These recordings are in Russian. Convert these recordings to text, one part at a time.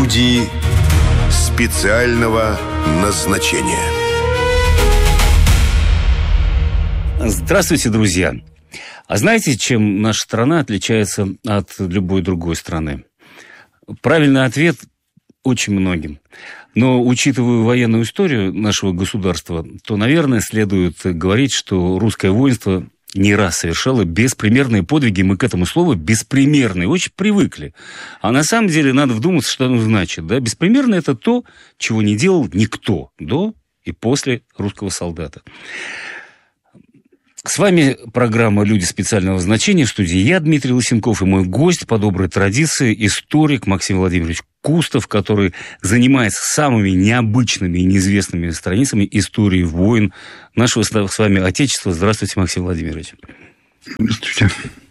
Люди специального назначения. Здравствуйте, друзья! А знаете, чем наша страна отличается от любой другой страны? Правильный ответ – очень многим. Но, учитывая военную историю нашего государства, то, наверное, следует говорить, что русское воинство не раз совершало беспримерные подвиги. Мы к этому слову «беспримерные» очень привыкли. А на самом деле надо вдуматься, что оно значит. Да? Беспримерно – это то, чего не делал никто до и после русского солдата. С вами программа «Люди специального назначения». В студии я, Дмитрий Лысенков, и мой гость по доброй традиции, историк Максим Владимирович Кустов, который занимается самыми необычными и неизвестными страницами истории войн нашего с вами Отечества. Здравствуйте, Максим Владимирович. Здравствуйте.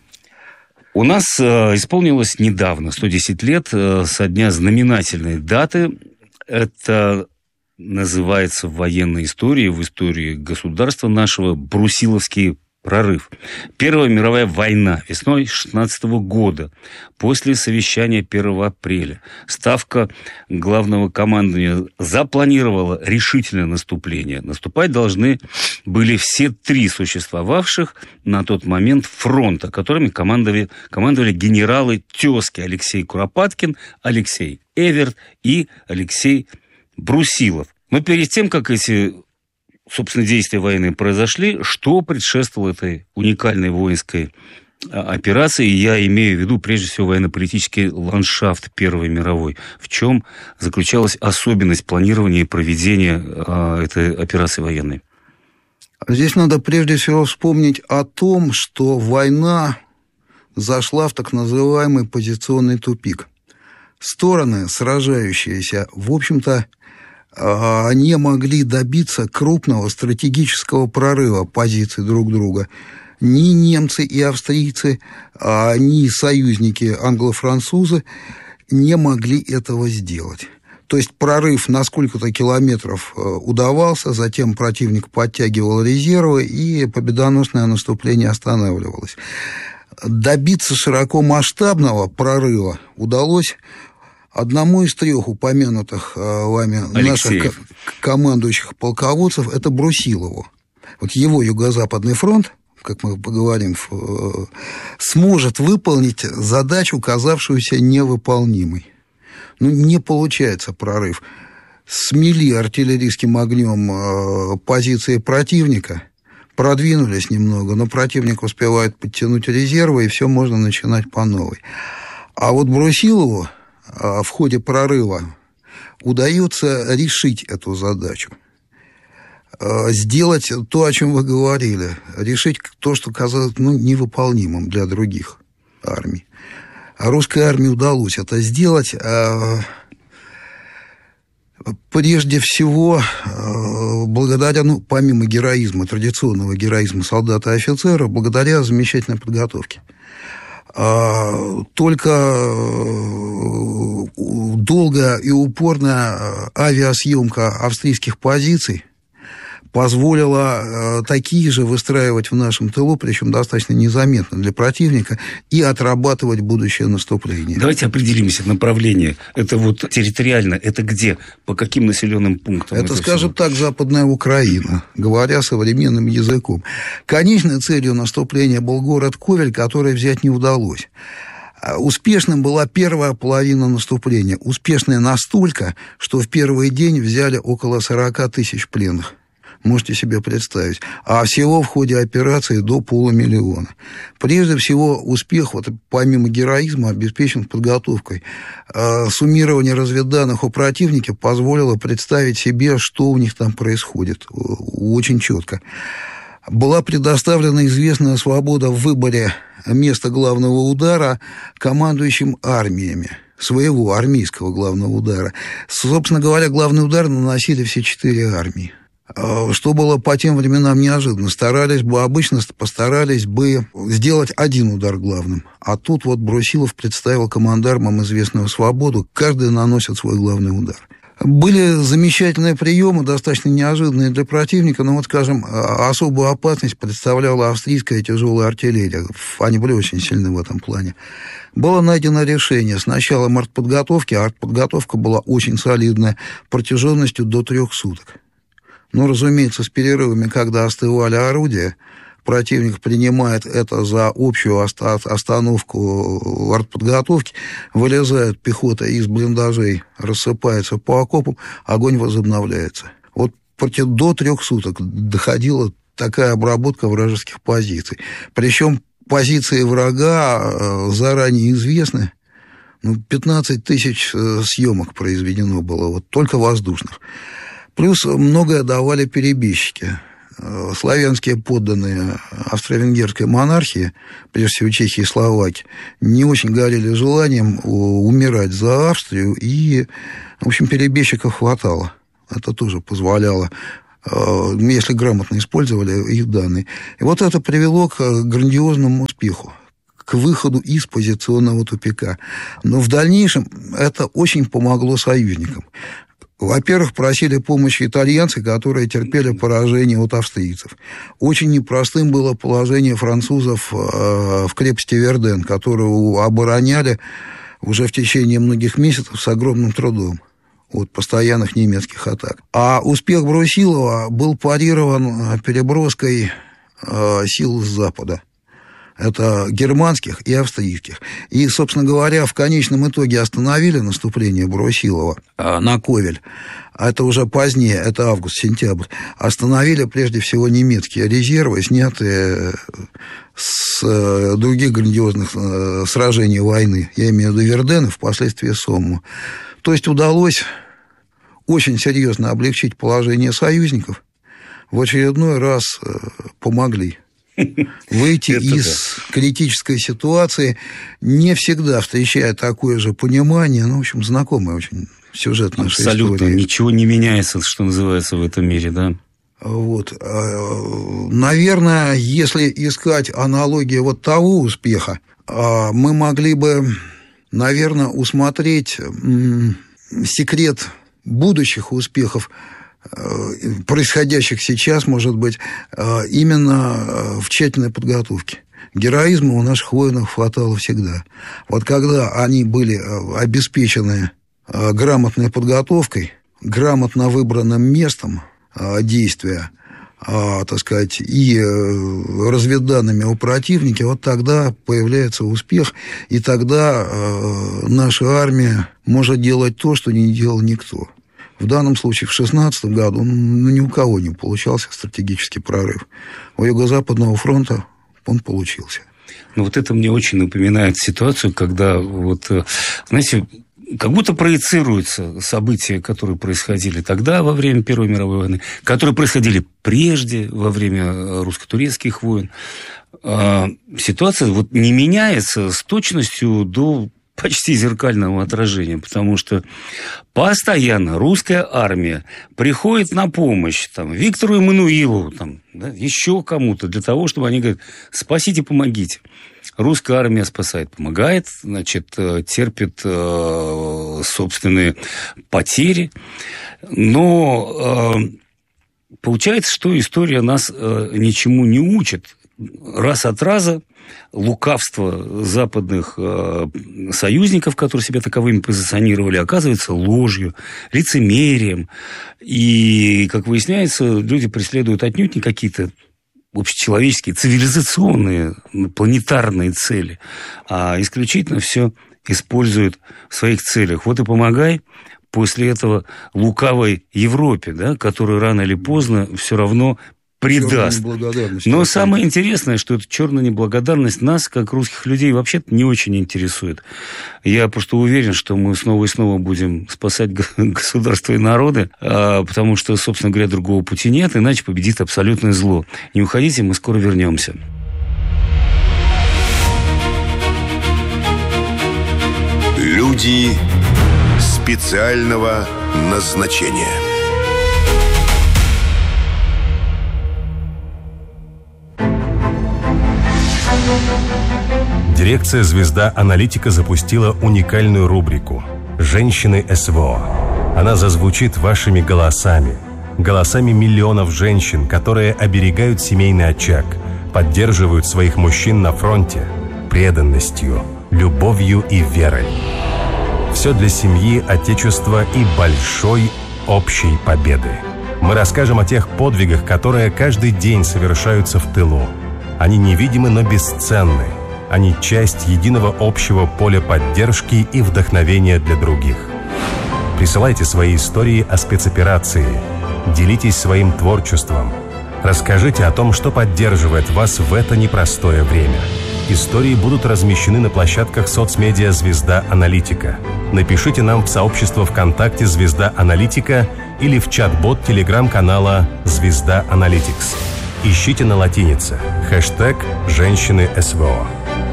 У нас исполнилось недавно 110 лет со дня знаменательной даты. Это называется в военной истории, в истории государства нашего Брусиловский прорыв. Первая мировая война весной 16 года, после совещания 1 апреля. Ставка главного командования запланировала решительное наступление. Наступать должны были все три существовавших на тот момент фронта, которыми командовали генералы тезки Алексей Куропаткин, Алексей Эверт и Алексей Брусилов. Но перед тем, как эти, собственно, действия военные произошли, что предшествовало этой уникальной воинской операции, я имею в виду, прежде всего, военно-политический ландшафт Первой мировой. В чем заключалась особенность планирования и проведения этой операции военной? Здесь надо прежде всего вспомнить о том, что война зашла в так называемый позиционный тупик. Стороны, сражающиеся, в общем-то, не могли добиться крупного стратегического прорыва позиций друг друга. Ни немцы и австрийцы, ни союзники англо-французы не могли этого сделать. То есть прорыв на сколько-то километров удавался, затем противник подтягивал резервы, и победоносное наступление останавливалось. Добиться широкомасштабного прорыва удалось одному из трех упомянутых вами наших командующих полководцев, это Брусилову. Вот его Юго-Западный фронт, как мы поговорим, сможет выполнить задачу, казавшуюся невыполнимой. Не получается прорыв. Смели артиллерийским огнем позиции противника, продвинулись немного, но противник успевает подтянуть резервы, и все можно начинать по новой. А вот Брусилову в ходе прорыва удается решить эту задачу, сделать то, о чем вы говорили, решить то, что казалось невыполнимым для других армий. А русской армии удалось это сделать, прежде всего, благодаря, помимо героизма, традиционного героизма солдата и офицера, благодаря замечательной подготовке. Только долгая и упорная авиасъемка австрийских позиций позволила такие же выстраивать в нашем тылу, причем достаточно незаметно для противника, и отрабатывать будущее наступление. Давайте определимся направление. Это вот территориально, это где? По каким населенным пунктам? Это, скажем так, Западная Украина, говоря современным языком. Конечной целью наступления был город Ковель, который взять не удалось. Успешным была первая половина наступления. Успешная настолько, что в первый день взяли около 40 тысяч пленных. Можете себе представить. А всего в ходе операции до 500 000. Прежде всего, успех, помимо героизма, обеспечен подготовкой. Суммирование разведданных у противника позволило представить себе, что у них там происходит. Очень четко. Была предоставлена известная свобода в выборе места главного удара командующим армиями. Своего армейского главного удара. Собственно говоря, главный удар наносили все 4 армии. Что было по тем временам неожиданно. Обычно постарались бы сделать один удар главным. А тут Брусилов представил командармам известную свободу. Каждый наносит свой главный удар. Были замечательные приемы, достаточно неожиданные для противника, но, вот, скажем, особую опасность представляла австрийская тяжелая артиллерия. Они были очень сильны в этом плане. Было найдено решение с началом артподготовки, а артподготовка была очень солидная, протяженностью до 3 суток. Но, разумеется, с перерывами, когда остывали орудия, противник принимает это за общую остановку артподготовки, вылезает пехота из блиндажей, рассыпается по окопам, огонь возобновляется. Вот до 3 суток доходила такая обработка вражеских позиций. Причем позиции врага заранее известны. 15 тысяч съемок произведено было, вот только воздушных. Плюс многое давали перебежчики. Славянские подданные австро-венгерской монархии, прежде всего Чехии и Словакии, не очень горели желанием умирать за Австрию, и, в общем, перебежчиков хватало. Это тоже позволяло, если грамотно использовали их данные. И вот это привело к грандиозному успеху, к выходу из позиционного тупика. Но в дальнейшем это очень помогло союзникам. Во-первых, просили помощи итальянцы, которые терпели поражение от австрийцев. Очень непростым было положение французов в крепости Верден, которую обороняли уже в течение многих месяцев с огромным трудом от постоянных немецких атак. А успех Брусилова был парирован переброской сил с запада. Это германских и австрийских. И, собственно говоря, в конечном итоге остановили наступление Брусилова на Ковель. Это уже позднее, это август-сентябрь. Остановили прежде всего немецкие резервы, снятые с других грандиозных сражений войны. Я имею в виду Верден и впоследствии Сомму. То есть удалось очень серьезно облегчить положение союзников. В очередной раз помогли выйти из критической ситуации, не всегда встречая такое же понимание, в общем, знакомая очень сюжет нашей истории. Абсолютно, ничего не меняется, что называется, в этом мире, да? Вот. Наверное, если искать аналогии вот того успеха, мы могли бы, наверное, усмотреть секрет будущих успехов, происходящих сейчас, может быть, именно в тщательной подготовке. Героизма у наших воинов хватало всегда. Вот когда они были обеспечены грамотной подготовкой, грамотно выбранным местом действия, так сказать, и разведданными у противника, вот тогда появляется успех, и тогда наша армия может делать то, что не делал никто. В данном случае, в 2016 году, ни у кого не получался стратегический прорыв. У Юго-Западного фронта он получился. Вот это мне очень напоминает ситуацию, когда, знаете, как будто проецируются события, которые происходили тогда, во время Первой мировой войны, которые происходили прежде, во время русско-турецких войн. Ситуация не меняется с точностью до почти зеркального отражения, потому что постоянно русская армия приходит на помощь Виктору Эммануилову, еще кому-то, для того, чтобы они говорят: спасите, помогите. Русская армия спасает, помогает, терпит собственные потери, но получается, что история нас ничему не учит. Раз от раза лукавство западных союзников, которые себя таковыми позиционировали, оказывается ложью, лицемерием. И, как выясняется, люди преследуют отнюдь не какие-то общечеловеческие, цивилизационные, планетарные цели, а исключительно все используют в своих целях. Вот и помогай после этого лукавой Европе, которая рано или поздно все равно предаст. Но самое интересное, что эта черная неблагодарность нас, как русских людей, вообще-то не очень интересует. Я просто уверен, что мы снова и снова будем спасать государства и народы, потому что, собственно говоря, другого пути нет, иначе победит абсолютное зло. Не уходите, мы скоро вернемся. Люди специального назначения. Дирекция «Звезда Аналитика» запустила уникальную рубрику «Женщины СВО». Она зазвучит вашими голосами, голосами миллионов женщин, которые оберегают семейный очаг, поддерживают своих мужчин на фронте преданностью, любовью и верой. Все для семьи, отечества и большой общей победы. Мы расскажем о тех подвигах, которые каждый день совершаются в тылу. Они невидимы, но бесценны. Они часть единого общего поля поддержки и вдохновения для других. Присылайте свои истории о спецоперации. Делитесь своим творчеством. Расскажите о том, что поддерживает вас в это непростое время. Истории будут размещены на площадках соцмедиа «Звезда Аналитика». Напишите нам в сообщество ВКонтакте «Звезда Аналитика» или в чат-бот телеграм-канала «Звезда Аналитикс». Ищите на латинице хэштег «Женщины СВО».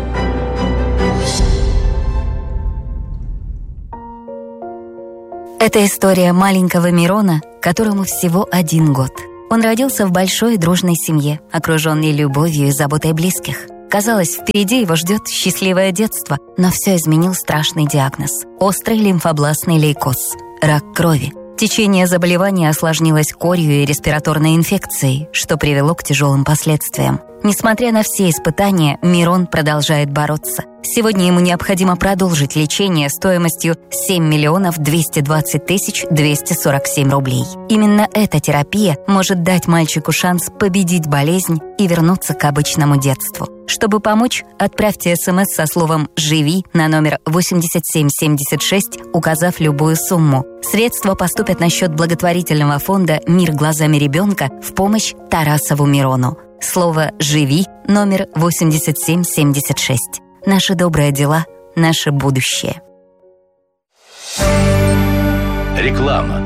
Это история маленького Мирона, которому всего 1 год. Он родился в большой дружной семье, окруженный любовью и заботой близких. Казалось, впереди его ждет счастливое детство, но все изменил страшный диагноз – острый лимфобластный лейкоз – рак крови. Течение заболевания осложнилось корью и респираторной инфекцией, что привело к тяжелым последствиям. Несмотря на все испытания, Мирон продолжает бороться. Сегодня ему необходимо продолжить лечение стоимостью 7 220 247 рублей. Именно эта терапия может дать мальчику шанс победить болезнь и вернуться к обычному детству. Чтобы помочь, отправьте СМС со словом «Живи» на номер 8776, указав любую сумму. Средства поступят на счет благотворительного фонда «Мир глазами ребенка» в помощь Тарасову Мирону. Слово «Живи» номер 8776. Наши добрые дела, наше будущее. Реклама.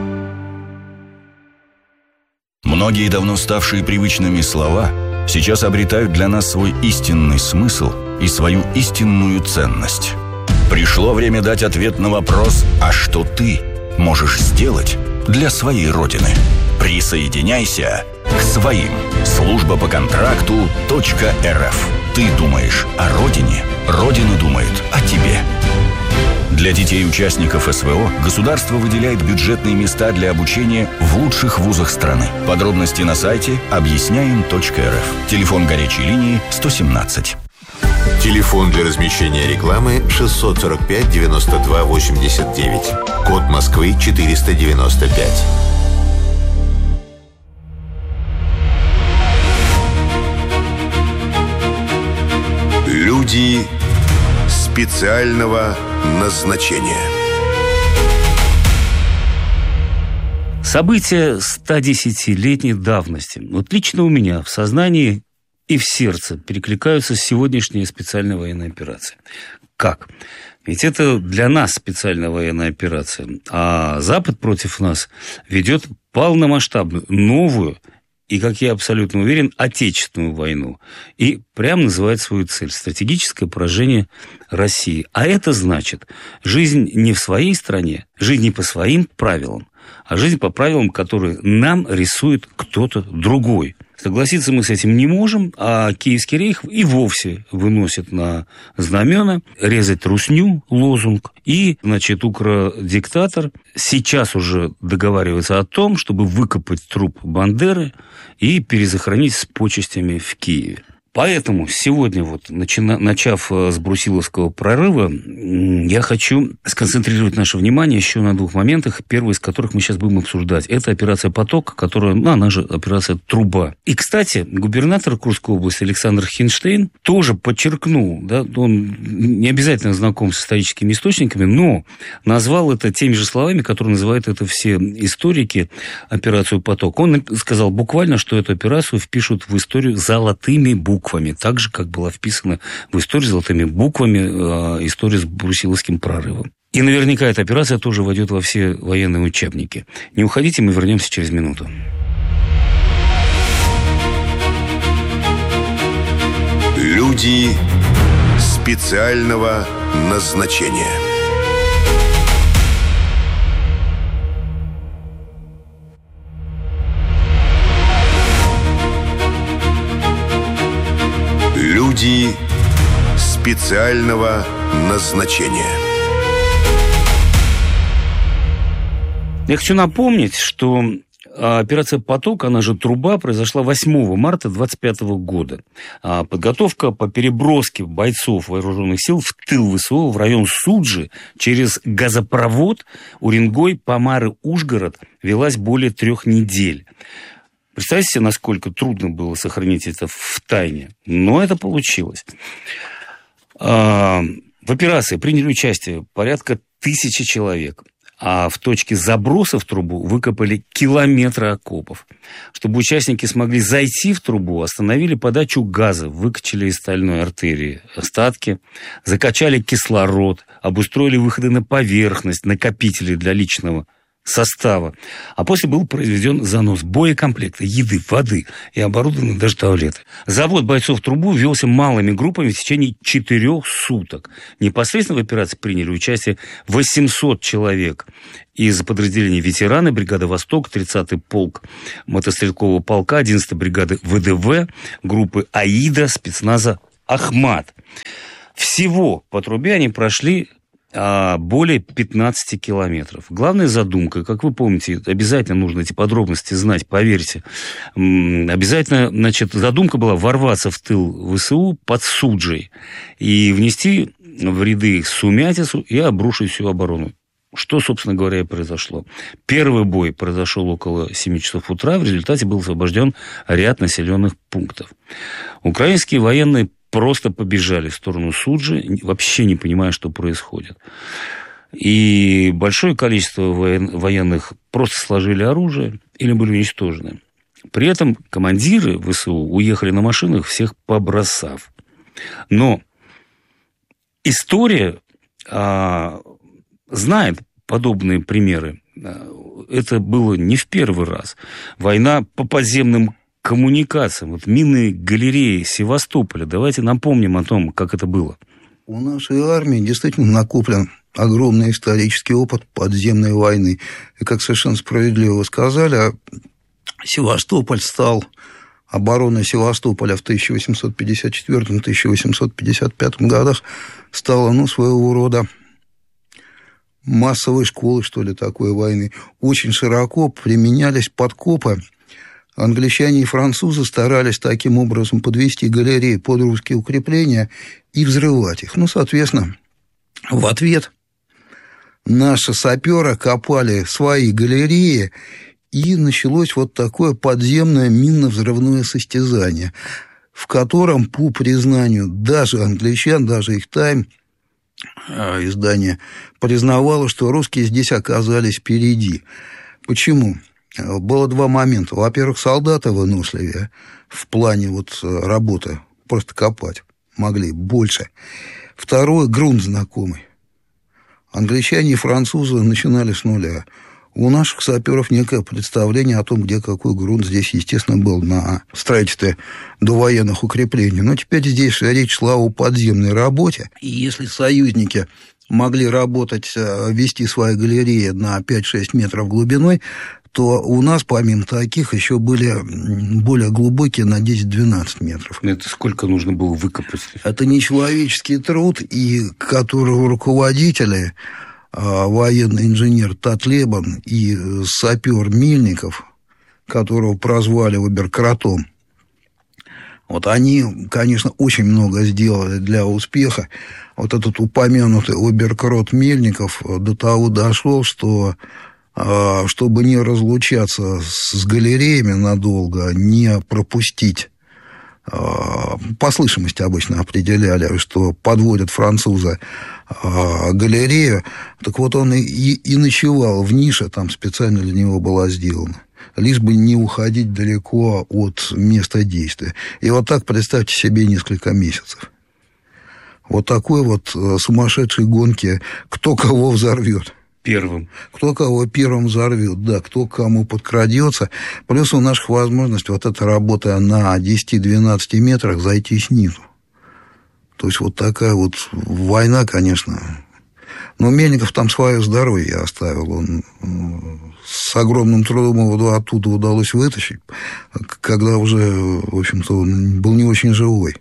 Многие давно ставшие привычными слова сейчас обретают для нас свой истинный смысл и свою истинную ценность. Пришло время дать ответ на вопрос: а что ты можешь сделать для своей Родины? Присоединяйся к своим. Служба по контракту .рф. Ты думаешь о Родине, Родина думает о тебе. Для детей-участников СВО государство выделяет бюджетные места для обучения в лучших вузах страны. Подробности на сайте объясняем.рф. Телефон горячей линии 117. Телефон для размещения рекламы 645 92 89. Код Москвы 495. Люди специального назначения. События 110-летней давности. Вот лично у меня в сознании и в сердце перекликаются с сегодняшней специальной военной операцией. Как? Ведь это для нас специальная военная операция, а Запад против нас ведет полномасштабную, новую и, как я абсолютно уверен, отечественную войну. И прямо называет свою цель – стратегическое поражение России. А это значит, жизнь не в своей стране, жизнь не по своим правилам, а жизнь по правилам, которые нам рисует кто-то другой. Согласиться мы с этим не можем, а Киевский рейх и вовсе выносит на знамена резать русню, лозунг. И, значит, укрдиктатор сейчас уже договаривается о том, чтобы выкопать труп Бандеры и перезахоронить с почестями в Киеве. Поэтому сегодня, вот, начав с Брусиловского прорыва, я хочу сконцентрировать наше внимание еще на 2 моментах, первый из которых мы сейчас будем обсуждать. Это операция «Поток», которая, она же операция «Труба». И, кстати, губернатор Курской области Александр Хинштейн тоже подчеркнул, да, он не обязательно знаком с историческими источниками, но назвал это теми же словами, которые называют это все историки, операцию «Поток». Он сказал буквально, что эту операцию впишут в историю золотыми буквами. Так же, как была вписана в историю золотыми буквами история с Брусиловским прорывом. И наверняка эта операция тоже войдет во все военные учебники. Не уходите, мы вернемся через минуту. Люди специального назначения. Люди специального назначения. Я хочу напомнить, что операция «Поток», она же «Труба», произошла 8 марта 25 года. Подготовка по переброске бойцов вооруженных сил в тыл ВСУ в район Суджи через газопровод Уренгой-Помары-Ужгород велась более 3 недель. Представьте себе, насколько трудно было сохранить это в тайне. Но это получилось. В операции приняли участие порядка 1000 человек. А в точке заброса в трубу выкопали километры окопов. Чтобы участники смогли зайти в трубу, остановили подачу газа, выкачали из стальной артерии остатки, закачали кислород, обустроили выходы на поверхность, накопители для личного состава. А после был произведен занос боекомплекта, еды, воды и оборудованы даже туалеты. Завод бойцов в трубу велся малыми группами в течение 4 суток. Непосредственно в операции приняли участие 800 человек из подразделений ветераны, бригады «Восток», 30-й полк мотострелкового полка, 11-й бригады ВДВ, группы «Аида», спецназа «Ахмат». Всего по трубе они прошли более 15 километров. Главная задумка, как вы помните, обязательно нужно эти подробности знать, поверьте. Обязательно, задумка была ворваться в тыл ВСУ под Суджей и внести в ряды сумятицу и обрушить всю оборону. Что, собственно говоря, и произошло. Первый бой произошел около 7 часов утра. В результате был освобожден ряд населенных пунктов. Украинские военные просто побежали в сторону Суджи, вообще не понимая, что происходит. И большое количество военных просто сложили оружие или были уничтожены. При этом командиры ВСУ уехали на машинах, всех побросав. Но история знает подобные примеры. Это было не в первый раз. Война по подземным коммуникациям, вот минные галереи Севастополя. Давайте напомним о том, как это было. У нашей армии действительно накоплен огромный исторический опыт подземной войны. И, как совершенно справедливо вы сказали, Севастополь стал, оборона Севастополя в 1854-1855 годах стала, своего рода массовой школой, что ли, такой войны. Очень широко применялись подкопы. Англичане и французы старались таким образом подвести галереи под русские укрепления и взрывать их. Соответственно, в ответ наши саперы копали свои галереи, и началось вот такое подземное минно-взрывное состязание, в котором, по признанию даже англичан, даже их «Тайм», издание, признавало, что русские здесь оказались впереди. Почему? Было 2 момента. Во-первых, солдаты выносливее в плане работы, просто копать могли больше. Второе, грунт знакомый. Англичане и французы начинали с нуля. У наших саперов некое представление о том, где какой грунт. Здесь, естественно, был на строительстве довоенных укреплений. Но теперь здесь речь шла о подземной работе. И если союзники могли работать, вести свои галереи на 5-6 метров глубиной, то у нас, помимо таких, еще были более глубокие на 10-12 метров. Это сколько нужно было выкопать? Это нечеловеческий труд, и которого руководители, военный инженер Татлебан и сапер Мельников, которого прозвали Оберкротом, они, конечно, очень много сделали для успеха. Этот упомянутый Оберкрот Мельников до того дошел, что чтобы не разлучаться с галереями надолго, не пропустить, по слышимости обычно определяли, что подводят французы галерею, так вот он и ночевал в нише, там специально для него была сделана, лишь бы не уходить далеко от места действия. И вот так, представьте себе, несколько месяцев. Вот такой сумасшедшей гонки, кто кого взорвет. Первым. Кто кого первым взорвет, да, кто к кому подкрадется. Плюс у наших возможностей эта работа на 10-12 метрах зайти снизу. То есть такая война, конечно. Но Мельников там свое здоровье оставил. Он с огромным трудом его оттуда удалось вытащить, когда уже, в общем-то, он был не очень живой.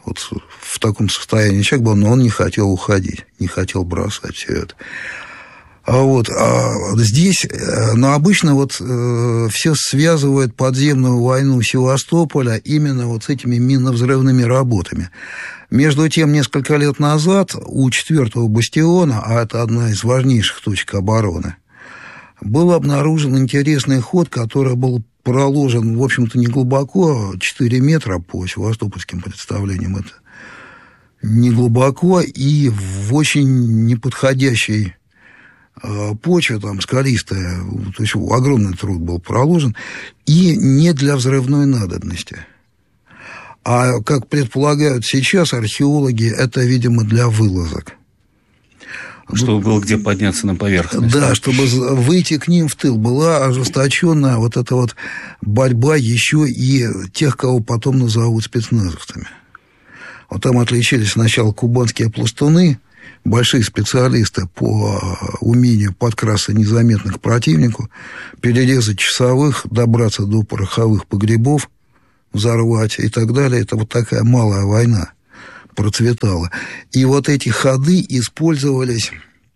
В таком состоянии человек был, но он не хотел уходить, не хотел бросать все это. Здесь, обычно все связывают подземную войну Севастополя именно с этими минно-взрывными работами. Между тем, несколько лет назад у 4-го бастиона, а это одна из важнейших точек обороны, был обнаружен интересный ход, который был проложен, в общем-то, не глубоко, 4 метра по севастопольским представлениям. Это не глубоко и в очень неподходящей почва, там, скалистая, то есть огромный труд был проложен, и не для взрывной надобности. А, как предполагают сейчас археологи, это, видимо, для вылазок. Чтобы было где подняться на поверхность. Да, чтобы выйти к ним в тыл. Была ожесточенная эта борьба еще и тех, кого потом назовут спецназовцами. Там отличились сначала кубанские пластуны, большие специалисты по умению подкрасться незаметно к противнику, перерезать часовых, добраться до пороховых погребов, взорвать и так далее. Это такая малая война процветала. И эти ходы использовались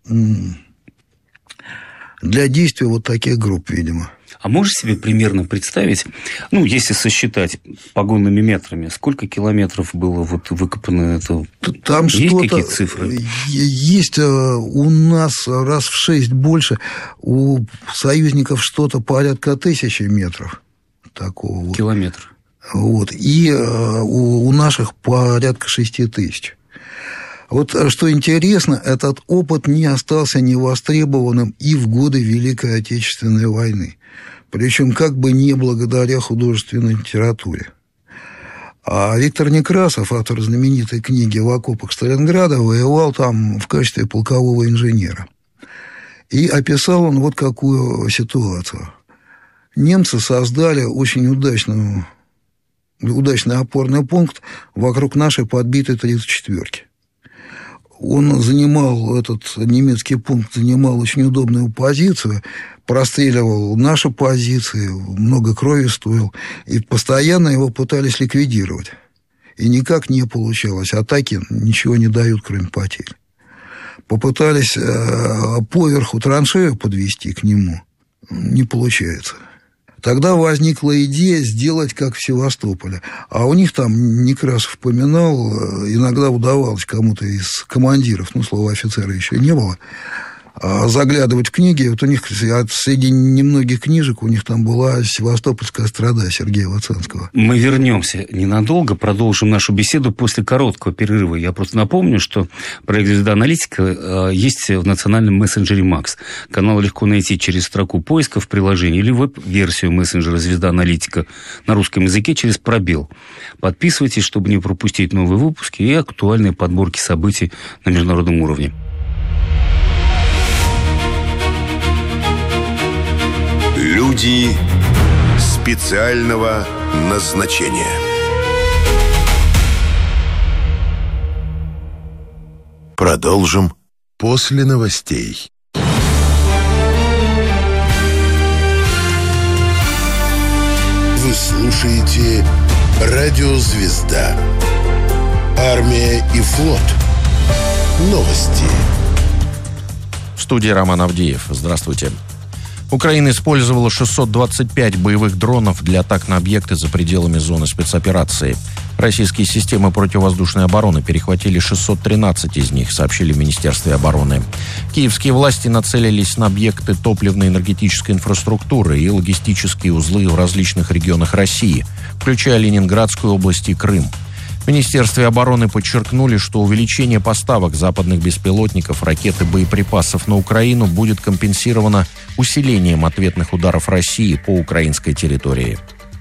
для действия таких групп, видимо. А можешь себе примерно представить, если сосчитать погонными метрами, сколько километров было выкопано это? Там есть какие-то цифры? Есть у нас раз в 6 больше, у союзников что-то порядка 1000 метров такого. Километр. И у наших порядка 6000. Что интересно, этот опыт не остался невостребованным и в годы Великой Отечественной войны. Причем как бы не благодаря художественной литературе. А Виктор Некрасов, автор знаменитой книги «В окопах Сталинграда», воевал там в качестве полкового инженера. И описал он какую ситуацию. Немцы создали очень удачный опорный пункт вокруг нашей подбитой 34-ки. Этот немецкий пункт занимал очень удобную позицию, простреливал наши позиции, много крови стоил, и постоянно его пытались ликвидировать. И никак не получалось. Атаки ничего не дают, кроме потерь. Попытались поверху траншею подвести к нему. Не получается. Тогда возникла идея сделать как в Севастополе. А у них там, Некрасов упоминал, иногда удавалось кому-то из командиров, слова офицера еще не было, заглядывать в книги. У них среди немногих книжек у них там была «Севастопольская страда» Сергея Лаценского. Мы вернемся ненадолго, продолжим нашу беседу после короткого перерыва. Я просто напомню, что проект «Звезда Аналитика» есть в национальном мессенджере «Макс». Канал легко найти через строку поиска в приложении или веб-версию мессенджера «Звезда Аналитика» на русском языке через пробел. Подписывайтесь, чтобы не пропустить новые выпуски и актуальные подборки событий на международном уровне. Люди специального назначения. Продолжим после новостей. Вы слушаете «Радио Звезда». Армия и флот. Новости. В студии Роман Авдеев. Здравствуйте. Украина использовала 625 боевых дронов для атак на объекты за пределами зоны спецоперации. Российские системы противовоздушной обороны перехватили 613 из них, сообщили в Министерстве обороны. Киевские власти нацелились на объекты топливно-энергетической инфраструктуры и логистические узлы в различных регионах России, включая Ленинградскую область и Крым. В Министерстве обороны подчеркнули, что увеличение поставок западных беспилотников, ракет и боеприпасов на Украину будет компенсировано усилением ответных ударов России по украинской территории.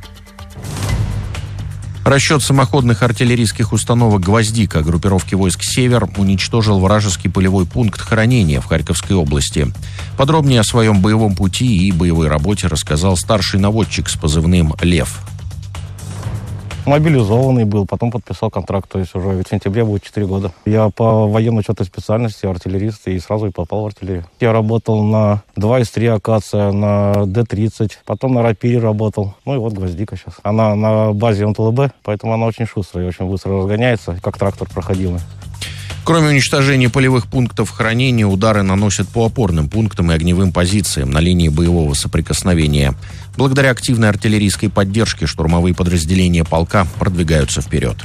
Расчет самоходных артиллерийских установок «Гвоздика» группировки войск «Север» уничтожил вражеский полевой пункт хранения в Харьковской области. Подробнее о своем боевом пути и боевой работе рассказал старший наводчик с позывным «Лев». Мобилизованный был, потом подписал контракт, то есть уже в сентябре будет 4 года. Я по военно-учетной специальности артиллерист и сразу и попал в артиллерию. Я работал на 2С3 «Акация», на Д-30, потом на «Рапире» работал. Ну и вот «Гвоздика» сейчас. Она на базе МТЛБ, поэтому она очень шустрая и очень быстро разгоняется, как трактор проходимый. Кроме уничтожения полевых пунктов хранения, удары наносят по опорным пунктам и огневым позициям на линии боевого соприкосновения. Благодаря активной артиллерийской поддержке штурмовые подразделения полка продвигаются вперед.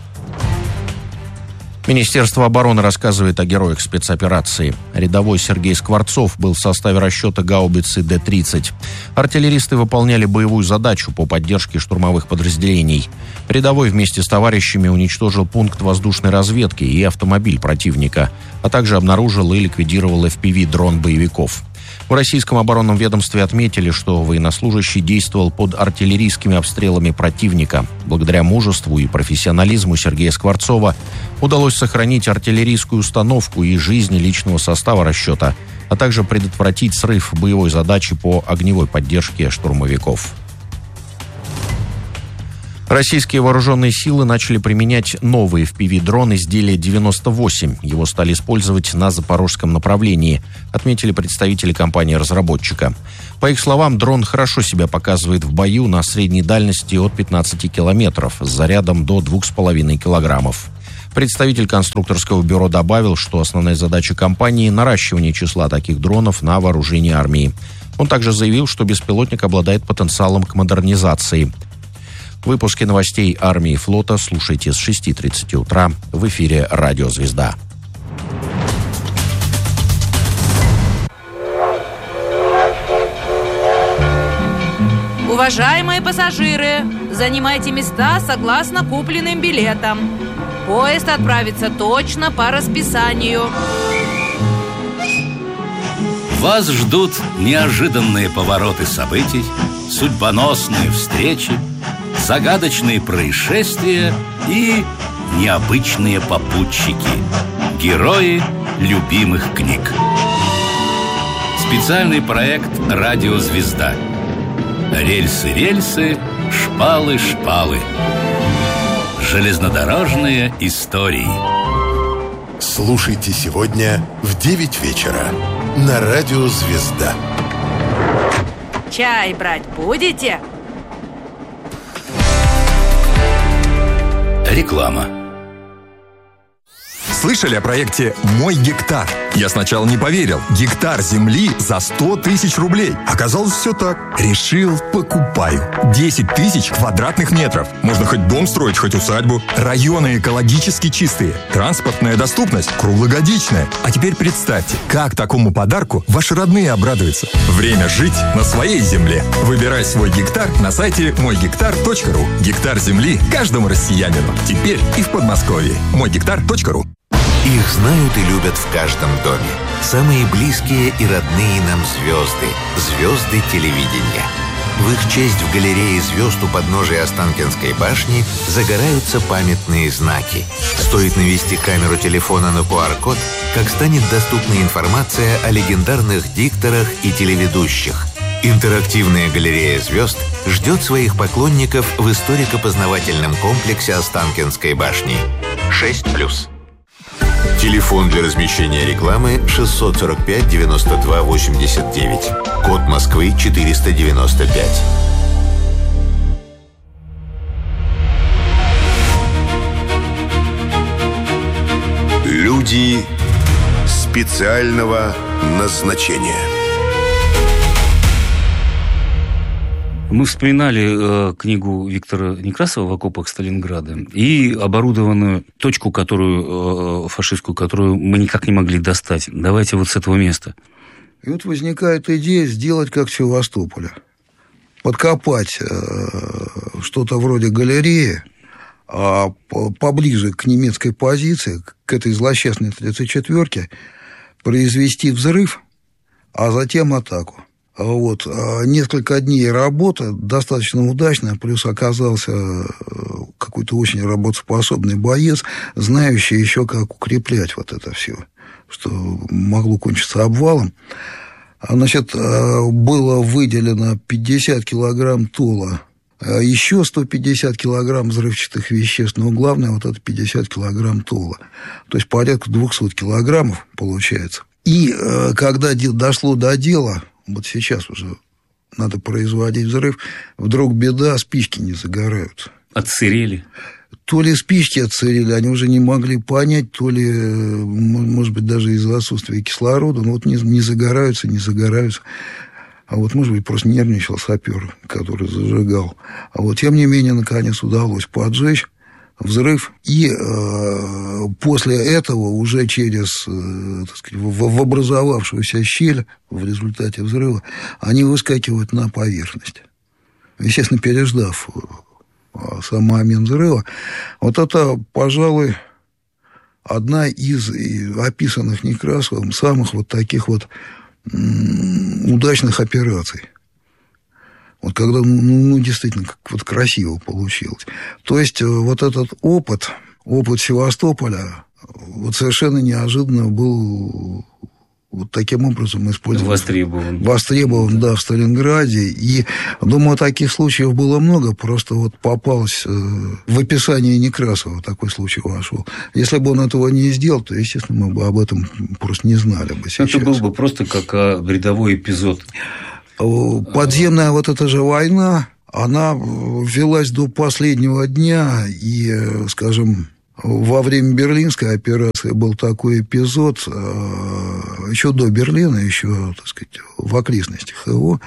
Министерство обороны рассказывает о героях спецоперации. Рядовой Сергей Скворцов был в составе расчета гаубицы Д-30. Артиллеристы выполняли боевую задачу по поддержке штурмовых подразделений. Рядовой вместе с товарищами уничтожил пункт воздушной разведки и автомобиль противника, а также обнаружил и ликвидировал FPV-дрон боевиков. В российском оборонном ведомстве отметили, что военнослужащий действовал под артиллерийскими обстрелами противника. Благодаря мужеству и профессионализму Сергея Скворцова удалось сохранить артиллерийскую установку и жизни личного состава расчета, а также предотвратить срыв боевой задачи по огневой поддержке штурмовиков. Российские вооруженные силы начали применять новый FPV-дрон изделия 98. Его стали использовать на запорожском направлении, отметили представители компании-разработчика. По их словам, дрон хорошо себя показывает в бою на средней дальности от 15 километров с зарядом до 2,5 килограммов. Представитель конструкторского бюро добавил, что основная задача компании – наращивание числа таких дронов на вооружении армии. Он также заявил, что беспилотник обладает потенциалом к модернизации. Выпуски новостей армии и флота слушайте с 6:30 утра в эфире «Радио Звезда». Уважаемые пассажиры, занимайте места согласно купленным билетам. Поезд отправится точно по расписанию. Вас ждут неожиданные повороты событий, судьбоносные встречи, загадочные происшествия и необычные попутчики. Герои любимых книг. Специальный проект «Радио Звезда». Рельсы, рельсы, шпалы, шпалы. Железнодорожные истории. Слушайте сегодня в 9 вечера на Радио Звезда. Чай брать будете? Реклама. Слышали о проекте «Мой гектар»? Я сначала не поверил. Гектар земли за 100 тысяч рублей. Оказалось, все так. Решил, покупаю. 10 тысяч квадратных метров. Можно хоть дом строить, хоть усадьбу. Районы экологически чистые. Транспортная доступность круглогодичная. А теперь представьте, как такому подарку ваши родные обрадуются. Время жить на своей земле. Выбирай свой гектар на сайте мойгектар.ру. Гектар земли каждому россиянину. Теперь и в Подмосковье. Мойгектар.ру. Их знают и любят в каждом доме. Самые близкие и родные нам звезды. Звезды телевидения. В их честь в галерее звезд у подножия Останкинской башни загораются памятные знаки. Стоит навести камеру телефона на QR-код, как станет доступна информация о легендарных дикторах и телеведущих. Интерактивная галерея звезд ждет своих поклонников в историко-познавательном комплексе Останкинской башни. 6+. Телефон для размещения рекламы 645 92 89. Код Москвы 495. Люди специального назначения. Мы вспоминали книгу Виктора Некрасова «В окопах Сталинграда» и оборудованную точку, фашистскую, которую мы никак не могли достать. Давайте вот с этого места. И вот возникает идея сделать как в Севастополе. Подкопать что-то вроде галереи, а поближе к немецкой позиции, к этой злосчастной 34-ке, произвести взрыв, а затем атаку. Вот. Несколько дней работы, достаточно удачная, плюс оказался какой-то очень работоспособный боец, знающий еще, как укреплять вот это все, что могло кончиться обвалом. Значит, было выделено 50 килограмм тола, еще 150 килограмм взрывчатых веществ, но главное вот это 50 килограмм тола. То есть порядка 200 килограммов получается. И когда дошло до дела, вот сейчас уже надо производить взрыв, вдруг беда, спички не загораются. Отсырели? то ли спички отсырели, они уже не могли понять, то ли, может быть, даже из-за отсутствия кислорода, но вот не загораются. А вот, может быть, просто нервничал сапер, который зажигал. А вот, тем не менее, наконец удалось поджечь. Взрыв. И после этого уже через, так сказать, в образовавшуюся щель в результате взрыва они выскакивают на поверхность. Естественно, переждав сам момент взрыва. Вот это, пожалуй, одна из описанных Некрасовым самых вот таких вот удачных операций. Вот когда, действительно, вот красиво получилось. То есть, вот этот опыт Севастополя, вот совершенно неожиданно был вот таким образом использован. Востребован, да, в Сталинграде. И, думаю, таких случаев было много, просто вот попалось в описании Некрасова такой случай вошел. Если бы он этого не сделал, то, естественно, мы бы об этом просто не знали бы сейчас. Это был бы просто как рядовой эпизод. Подземная вот эта же война, она велась до последнего дня, и, скажем, во время Берлинской операции был такой эпизод, еще до Берлина, еще, так сказать, в окрестностях его,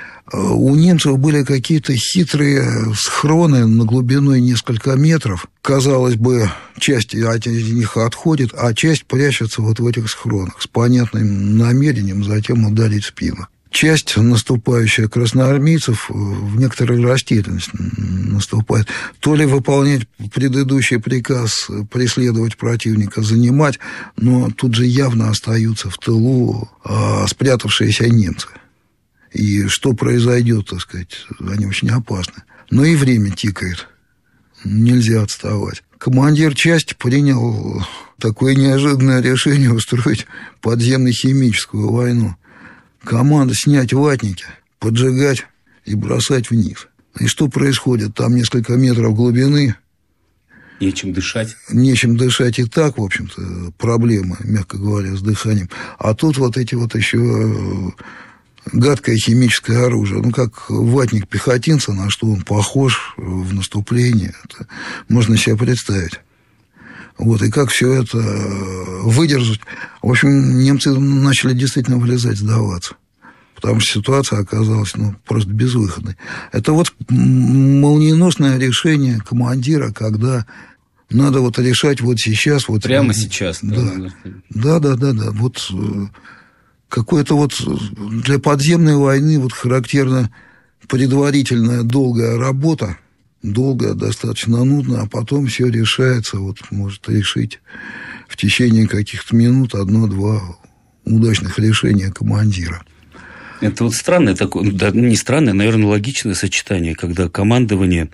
у немцев были какие-то хитрые схроны на глубиной несколько метров. Казалось бы, часть из них отходит, а часть прячется вот в этих схронах с понятным намерением затем ударить в спину. Часть наступающая красноармейцев в некоторой растерянности наступает. То ли выполнять предыдущий приказ преследовать противника, занимать, но тут же явно остаются в тылу спрятавшиеся немцы. И что произойдет, так сказать, они очень опасны. Но и время тикает. Нельзя отставать. Командир части принял такое неожиданное решение устроить подземно-химическую войну. Команда снять ватники, поджигать и бросать вниз. И что происходит? Там несколько метров глубины. Нечем дышать. Нечем дышать и так, в общем-то, проблема, мягко говоря, с дыханием. А тут вот эти вот еще гадкое химическое оружие. Как ватник пехотинца, на что он похож в наступлении. Это можно себе представить. Вот, и как все это выдержать. В общем, немцы начали действительно вылезать, сдаваться. Потому что ситуация оказалась просто безвыходной. Это вот молниеносное решение командира, когда надо вот решать вот сейчас. Вот, прямо сейчас. Да. Вот какое-то вот для подземной войны вот характерно предварительная долгая работа. Долго, достаточно нудно, а потом все решается, вот может решить в течение каких-то минут 1-2 удачных решения командира. Это вот странное такое, да, не странное, наверное, логичное сочетание, когда командование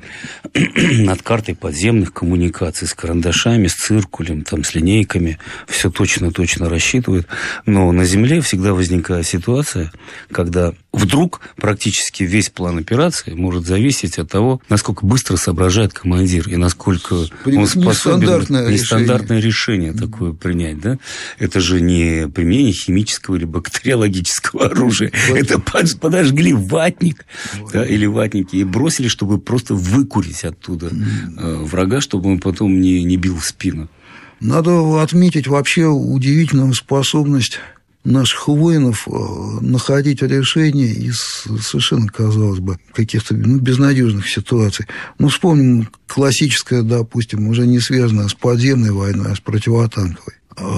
над картой подземных коммуникаций с карандашами, с циркулем, там, с линейками, все точно рассчитывает. Но на Земле всегда возникает ситуация, когда вдруг практически весь план операции может зависеть от того, насколько быстро соображает командир и насколько он способен нестандартное решение такое принять. Да? Это же не применение химического или бактериологического оружия. Это подожгли ватник, да, или ватники и бросили, чтобы просто выкурить оттуда врага, чтобы он потом не бил в спину. Надо отметить вообще удивительную способность наших воинов находить решения из совершенно, казалось бы, каких-то безнадежных ситуаций. Вспомним классическое, допустим, уже не связанное с подземной войной, а с противотанковой.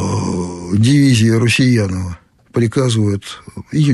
Дивизия Русиянова приказывают, июнь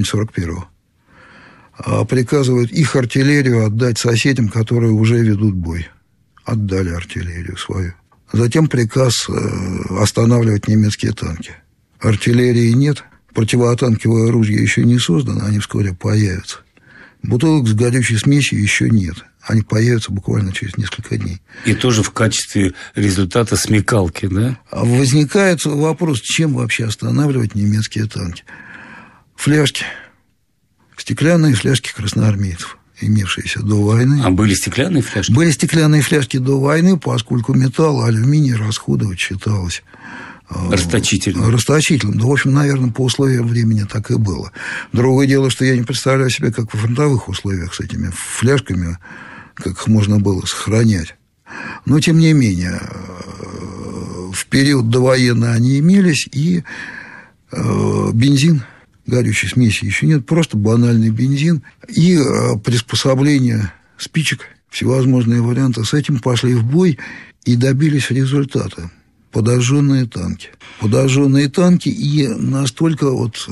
41-го, приказывают их артиллерию отдать соседям, которые уже ведут бой. Отдали артиллерию свою. Затем приказ останавливать немецкие танки. Артиллерии нет, противотанковое оружие еще не создано, они вскоре появятся. Бутылок с горючей смесью еще нет. Они появятся буквально через несколько дней. И тоже в качестве результата смекалки, да? Возникает вопрос, чем вообще останавливать немецкие танки. Фляжки. Стеклянные фляжки красноармейцев, имевшиеся до войны. А были стеклянные фляжки? Были стеклянные фляжки до войны, поскольку металл, алюминий расходовать считалось расточительно. Да, в общем, наверное, по условиям времени так и было. Другое дело, что я не представляю себе, как во фронтовых условиях с этими фляжками, как их можно было сохранять. Но, тем не менее, в период довоенный они имелись, и бензин, горючей смеси еще нет, просто банальный бензин, и приспособление спичек, всевозможные варианты. С этим пошли в бой и добились результата. Подожженные танки. Подожженные танки, и настолько вот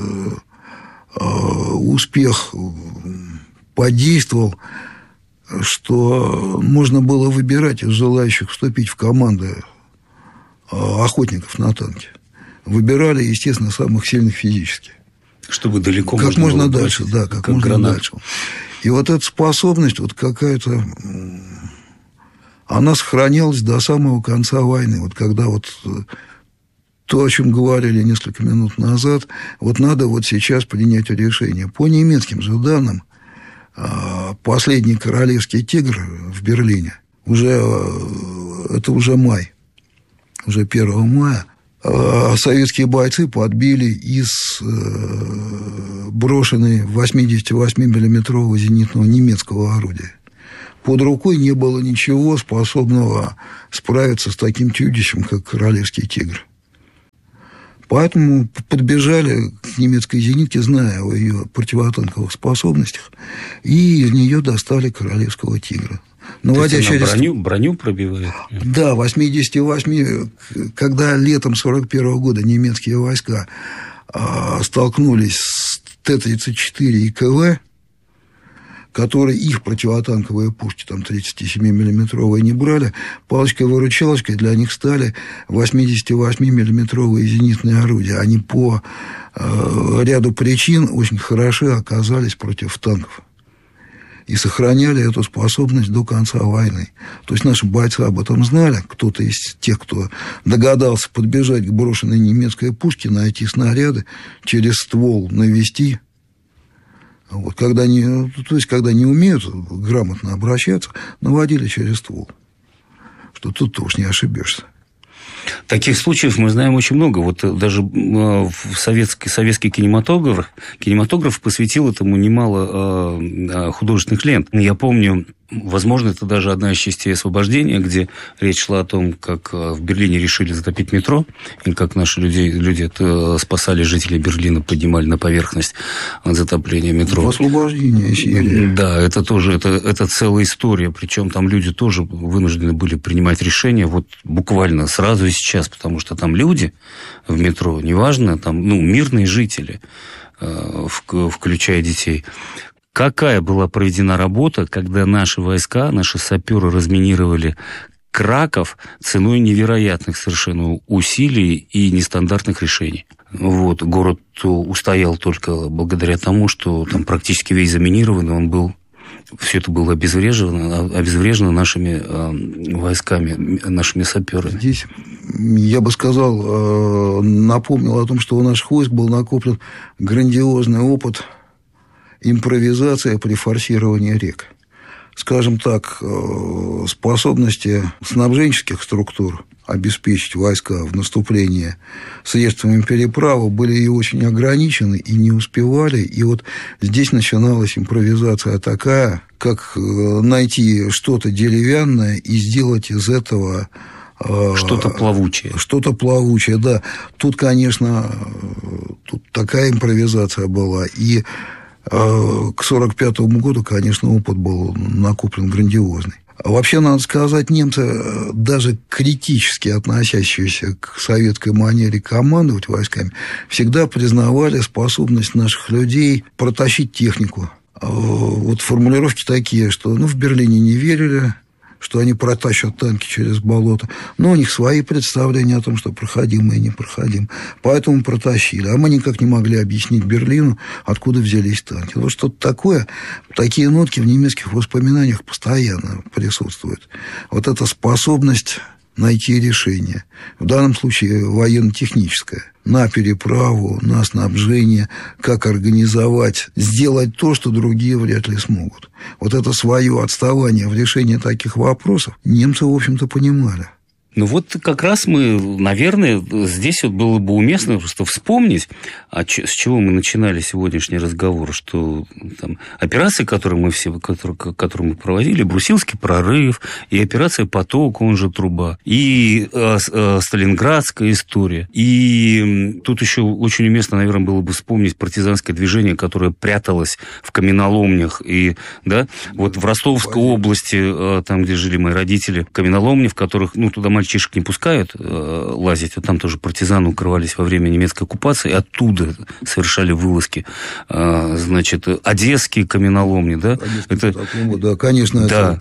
успех подействовал, что можно было выбирать из желающих вступить в команды охотников на танки. Выбирали, естественно, самых сильных физически. Чтобы далеко как можно дальше, бросить, да, как можно гранат. Дальше. И вот эта способность вот какая-то, она сохранялась до самого конца войны. Вот когда вот то, о чем говорили несколько минут назад, вот надо вот сейчас принять решение. По немецким же данным, последний королевский «Тигр» в Берлине, это уже май, уже 1 мая, советские бойцы подбили из брошенной 88-миллиметрового зенитного немецкого орудия. Под рукой не было ничего, способного справиться с таким чудищем, как королевский «Тигр». Поэтому подбежали к немецкой зенитке, зная о ее противотанковых способностях, и из нее достали королевского «Тигра». Наводя через... броню пробивает? Да, 88, когда летом 1941 года немецкие войска столкнулись с Т-34 и КВ, которые их противотанковые пушки, там 37-миллиметровые, не брали, палочкой-выручалочкой для них стали 88-миллиметровые зенитные орудия. Они по ряду причин очень хороши оказались против танков и сохраняли эту способность до конца войны. То есть наши бойцы об этом знали. Кто-то из тех, кто догадался подбежать к брошенной немецкой пушке, найти снаряды, через ствол навести. Вот, когда не умеют грамотно обращаться, наводили через ствол. Что тут уж не ошибешься. Таких случаев мы знаем очень много. Вот даже советский кинематограф посвятил этому немало художественных лент. Я помню, возможно, это даже одна из частей «Освобождения», где речь шла о том, как в Берлине решили затопить метро, и как наши люди спасали жителей Берлина, поднимали на поверхность от затопления метро. «Освобождение» серия. Да, это тоже это целая история. Причем там люди тоже вынуждены были принимать решения вот буквально сразу и сейчас, потому что там люди в метро, неважно, там мирные жители, включая детей. Какая была проведена работа, когда наши войска, наши саперы разминировали Краков ценой невероятных совершенно усилий и нестандартных решений. Вот, город устоял только благодаря тому, что там практически весь заминирован, все это было обезврежено нашими войсками, нашими саперами. Здесь, я бы сказал, напомнил о том, что у наших войск был накоплен грандиозный опыт импровизация при форсировании рек. Скажем так, способности снабженческих структур обеспечить войска в наступлении средствами переправы были и очень ограничены, и не успевали. И вот здесь начиналась импровизация такая, как найти что-то деревянное и сделать из этого что-то плавучее. Что-то плавучее, да. Тут, конечно, такая импровизация была. И к 1945 году, конечно, опыт был накоплен грандиозный. А вообще, надо сказать, немцы, даже критически относящиеся к советской манере командовать войсками, всегда признавали способность наших людей протащить технику. Вот формулировки такие, что в Берлине не верили, что они протащат танки через болото. Но у них свои представления о том, что проходим и непроходим. Поэтому протащили. А мы никак не могли объяснить Берлину, откуда взялись танки. Вот что-то такое, такие нотки в немецких воспоминаниях постоянно присутствуют. Вот эта способность найти решение. В данном случае военно-техническое. На переправу, на снабжение, как организовать, сделать то, что другие вряд ли смогут. Вот это свое отставание в решении таких вопросов немцы, в общем-то, понимали. Ну вот как раз мы, наверное, здесь вот было бы уместно просто вспомнить, с чего мы начинали сегодняшний разговор, что там, операции, которые мы мы проводили, Брусилский прорыв, и операция «Поток», он же «Труба», и Сталинградская история. И тут еще очень уместно, наверное, было бы вспомнить партизанское движение, которое пряталось в каменоломнях. И, да, вот в Ростовской области, там, где жили мои родители, каменоломни, в которых, ну, туда мальчишек не пускают лазить, а там тоже партизаны укрывались во время немецкой оккупации, и оттуда совершали вылазки. Значит, одесские каменоломни, да? Это, катакомбы, да, конечно, да,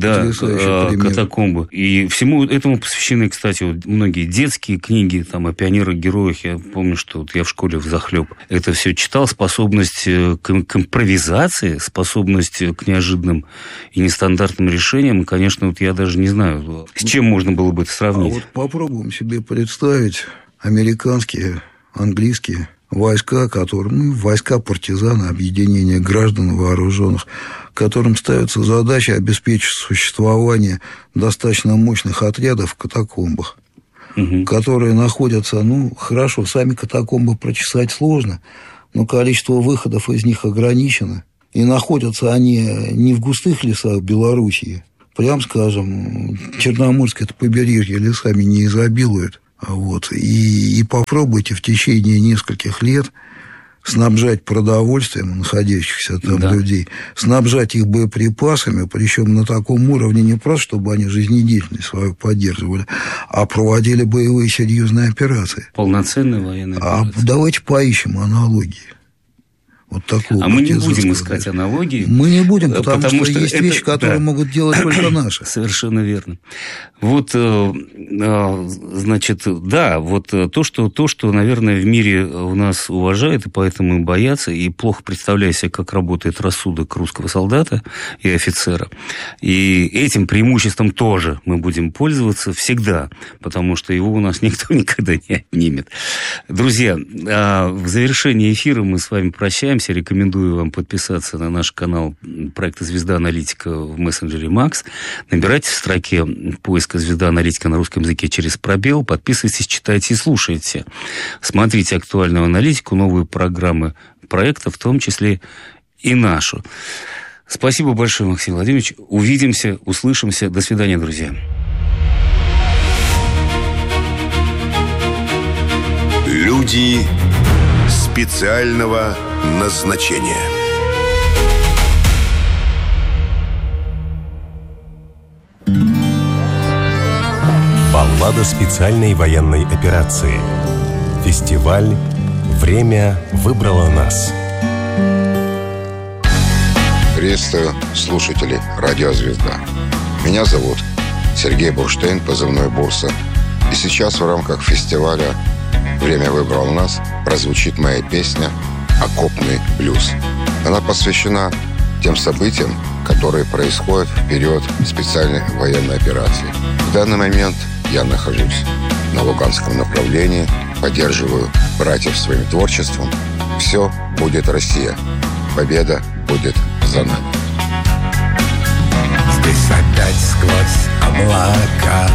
катакомбы. И всему этому посвящены, кстати, вот многие детские книги там, о пионерах-героях. Я помню, что вот я в школе взахлеб это все читал. Способность к импровизации, способность к неожиданным и нестандартным решениям. конечно, вот я даже не знаю, с чем можно было бы это сравнить. А вот попробуем себе представить американские, английские войска, войска партизаны, объединения граждан вооруженных, которым ставится задача обеспечить существование достаточно мощных отрядов в катакомбах, которые находятся, хорошо, сами катакомбы прочесать сложно, но количество выходов из них ограничено, и находятся они не в густых лесах Белоруссии, прям скажем, Черноморское побережье лесами не изобилует. И попробуйте в течение нескольких лет снабжать продовольствием находящихся там людей, снабжать их боеприпасами, причем на таком уровне не просто, чтобы они жизнедеятельность свою поддерживали, а проводили боевые серьезные операции. Полноценные военные операции. Давайте поищем аналогии. Вот такого. А мы не будем искать аналогии. Мы не будем, потому что есть вещи, которые могут делать только наши. Совершенно верно. Вот, значит, да, вот то, что, наверное, в мире у нас уважают, и поэтому и боятся, и плохо представляя себе, как работает рассудок русского солдата и офицера. И этим преимуществом тоже мы будем пользоваться всегда, потому что его у нас никто никогда не отнимет. Друзья, в завершении эфира мы с вами прощаемся. Рекомендую вам подписаться на наш канал проекта «Звезда Аналитика» в мессенджере Макс. Набирайте в строке поиска «Звезда Аналитика» на русском языке через пробел. Подписывайтесь, читайте и слушайте. Смотрите актуальную аналитику, новые программы проекта, в том числе и нашу. Спасибо большое, Максим Владимирович. Увидимся, услышимся. До свидания, друзья. Люди специального назначения. Баллада специальной военной операции. Фестиваль «Время выбрало нас». Приветствую слушателей «Радио Звезда». Меня зовут Сергей Бурштейн, позывной «Бурса». И сейчас в рамках фестиваля «Время выбрало нас» прозвучит моя песня «Окопный блюз». Она посвящена тем событиям, которые происходят в период специальной военной операции. В данный момент я нахожусь на Луганском направлении, поддерживаю братьев своим творчеством. Все будет Россия. Победа будет за нами. Здесь опять сквозь облака